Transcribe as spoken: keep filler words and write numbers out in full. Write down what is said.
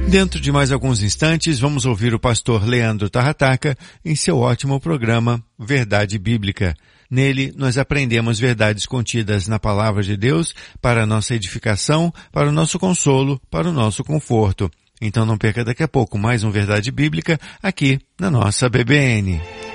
Dentro de mais alguns instantes, vamos ouvir o pastor Leandro Tarrataca em seu ótimo programa Verdade Bíblica. Nele, nós aprendemos verdades contidas na Palavra de Deus para a nossa edificação, para o nosso consolo, para o nosso conforto. Então não perca daqui a pouco mais um Verdade Bíblica aqui na nossa B B N.